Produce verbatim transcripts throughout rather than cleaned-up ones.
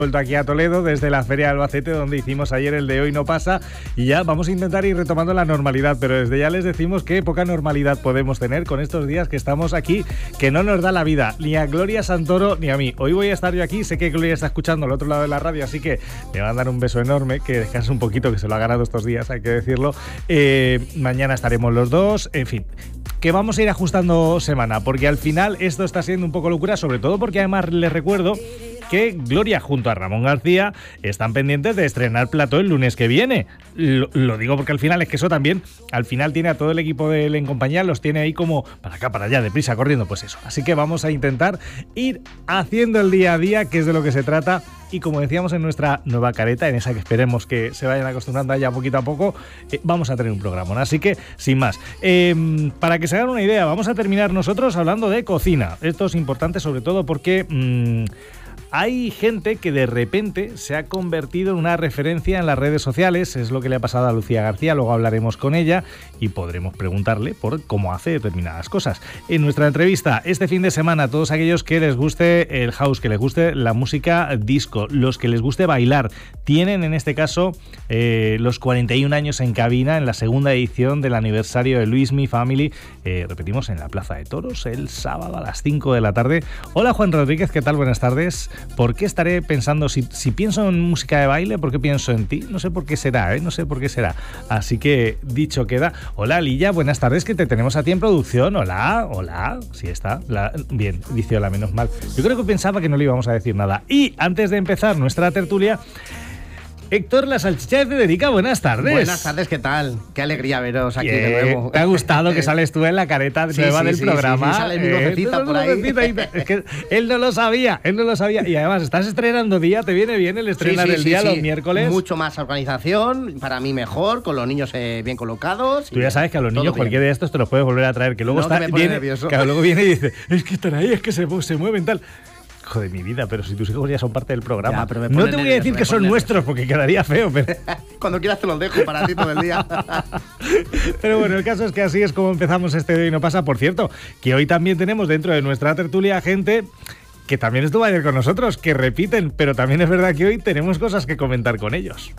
Vuelto aquí a Toledo desde la Feria de Albacete, donde hicimos ayer el de Hoy No Pasa, y ya vamos a intentar ir retomando la normalidad, pero desde ya les decimos que poca normalidad podemos tener con estos días que estamos aquí, que no nos da la vida, ni a Gloria Santoro ni a mí. Hoy voy a estar yo aquí, sé que Gloria está escuchando al otro lado de la radio, así que le van a dar un beso enorme, que descanse un poquito, que se lo ha ganado estos días, hay que decirlo. Eh, mañana estaremos los dos, en fin, que vamos a ir ajustando semana, porque al final esto está siendo un poco locura, sobre todo porque además les recuerdo que Gloria junto a Ramón García están pendientes de estrenar plató el lunes que viene. Lo, lo digo porque al final es que eso también, al final tiene a todo el equipo de él en compañía, los tiene ahí como para acá, para allá, deprisa, corriendo, pues eso. Así que vamos a intentar ir haciendo el día a día, que es de lo que se trata. Y como decíamos en nuestra nueva careta, en esa que esperemos que se vayan acostumbrando ya poquito a poco, eh, vamos a tener un programa. Así que, sin más, eh, para que se hagan una idea, vamos a terminar nosotros hablando de cocina. Esto es importante sobre todo porque Mmm, hay gente que de repente se ha convertido en una referencia en las redes sociales, es lo que le ha pasado a Lucía García, luego hablaremos con ella y podremos preguntarle por cómo hace determinadas cosas. En nuestra entrevista este fin de semana, todos aquellos que les guste el house, que les guste la música disco, los que les guste bailar, tienen en este caso eh, los cuarenta y un años en cabina en la segunda edición del aniversario de Luis Mi Family, eh, repetimos, en la Plaza de Toros el sábado a las cinco de la tarde. Hola Juan Rodríguez, ¿qué tal? Buenas tardes. ¿Por qué estaré pensando, si, si pienso en música de baile, por qué pienso en ti? No sé por qué será, ¿eh? No sé por qué será. Así que, dicho queda. Hola, Lilla, buenas tardes, que te tenemos a ti en producción. Hola, hola, sí está. La, bien, dice hola, menos mal. Yo creo que pensaba que no le íbamos a decir nada. Y antes de empezar nuestra tertulia, Héctor, la salchicha de Federica, buenas tardes. Buenas tardes, ¿qué tal? Qué alegría veros aquí Bien, de nuevo. ¿Te ha gustado que sales tú en la careta sí, nueva sí, del sí, programa? Sí, sí, sale mi vocecita eh, por ahí. Es que él no lo sabía, él no lo sabía. Y además, estás estrenando día, ¿te viene bien el estrenar sí, sí, el día sí, los sí. miércoles? Mucho más organización, para mí mejor, con los niños eh, bien colocados. Tú ya sabes que a los niños cualquiera de estos te los puedes volver a traer, que luego no, está, que me pone viene, nervioso. Que luego viene y dice, es que están ahí, es que se, se mueven tal. De mi vida, pero si tus hijos ya son parte del programa. Ya, pero me no te voy a decir nervioso, que son nervioso. nuestros porque quedaría feo, pero cuando quieras te los dejo para ti todo el día. Pero bueno, el caso es que así es como empezamos este de Hoy No Pasa. Por cierto, que hoy también tenemos dentro de nuestra tertulia gente que también estuvo ayer con nosotros, que repiten, pero también es verdad que hoy tenemos cosas que comentar con ellos.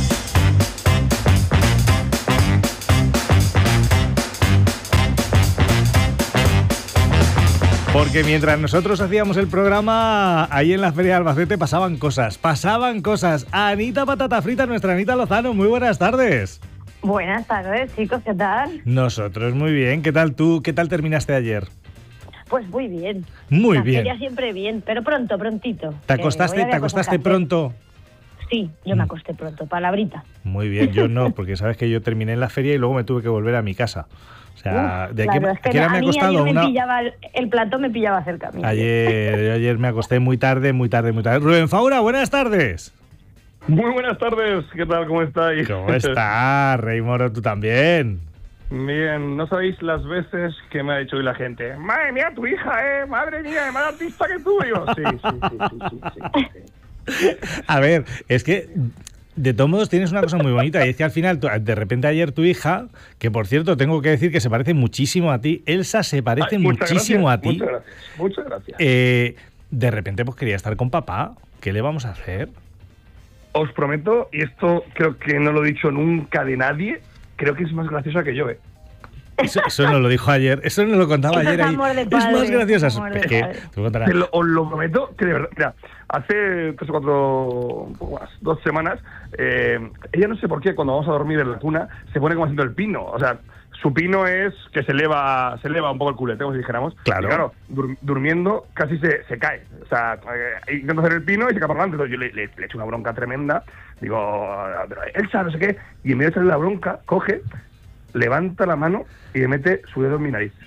Porque mientras nosotros hacíamos el programa, ahí en la Feria de Albacete pasaban cosas, pasaban cosas. Anita Patata Frita, nuestra Anita Lozano, muy buenas tardes. Buenas tardes, chicos, ¿qué tal? Nosotros muy bien, ¿qué tal tú? ¿Qué tal terminaste ayer? Pues muy bien. Muy la bien. Feria siempre bien, pero pronto, prontito. ¿Te acostaste, ¿te acostaste pronto? Sí, yo me acosté pronto, palabrita. Muy bien, yo no, porque sabes que yo terminé en la feria y luego me tuve que volver a mi casa. O sea, Uf, de aquí, claro, es que aquí a me ha mí costado ayer me una... pillaba el, el plato me pillaba cerca a mí. Ayer, yo ayer me acosté muy tarde, muy tarde, muy tarde. Rubén Faura, buenas tardes. Muy buenas tardes, ¿qué tal? ¿Cómo estáis? ¿Cómo estás, Rey Moro? ¿Tú también? Bien, no sabéis las veces que me ha dicho hoy la gente. Madre mía, tu hija, ¿eh? Madre mía, más artista que tú. Y yo, sí, sí, sí, sí, sí, sí, sí. A ver, es que... De todos modos tienes una cosa muy bonita y es que al final, de repente ayer tu hija, que por cierto tengo que decir que se parece muchísimo a ti, Elsa se parece Ay, muchísimo gracias, a ti. Muchas gracias, muchas gracias. Eh, de repente pues quería estar con papá, ¿qué le vamos a hacer? Os prometo, y esto creo que no lo he dicho nunca de nadie, creo que es más graciosa que yo, ¿eh? Eso, eso nos lo dijo ayer, eso nos lo contaba Eso ayer es ahí. amor de Es padre, más graciosa. amor de Es que, padre. tú contarás. Te lo, os lo prometo que de verdad, mira, hace tres o cuatro, un poco más, dos semanas, eh, ella no sé por qué cuando vamos a dormir en la cuna se pone como haciendo el pino, o sea, su pino es que se eleva, se eleva un poco el culete, como si dijéramos. Claro. Y claro, dur, durmiendo casi se, se cae, o sea, eh, intenta hacer el pino y se cae por delante, entonces yo le, le, le echo una bronca tremenda, digo, pero Elsa, no sé qué, y en vez de echarle la bronca, coge, levanta la mano y le mete su dedo en mi nariz.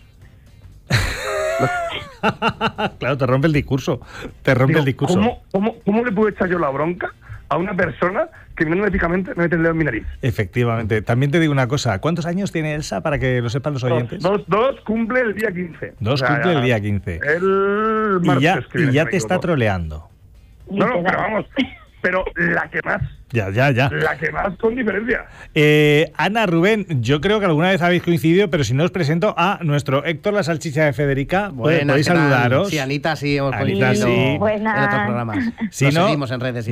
Claro, te rompe el discurso. Te rompe Digo, el discurso. ¿cómo, cómo, ¿Cómo le puedo echar yo la bronca a una persona que mirándome fijamente me mete el dedo en mi nariz? Efectivamente. También te digo una cosa. ¿Cuántos años tiene Elsa para que lo sepan los oyentes? Dos, dos, dos cumple el día quince. Dos O sea, cumple ya- el día quince. El martes. Y ya, que viene, y ya si no te me está equivoco. troleando. No, no, Literal. pero vamos. Pero la que más. Ya, ya, ya. La que más con diferencia. Eh, Ana, Rubén, yo creo que alguna vez habéis coincidido, pero si no os presento a nuestro Héctor la salchicha de Federica. Buenas, ¿Podéis ¿qué tal? saludaros? Sí, Anita, sí, hemos Anita, coincidido sí. en Buenas. otros programas. Si Nos no- seguimos en redes.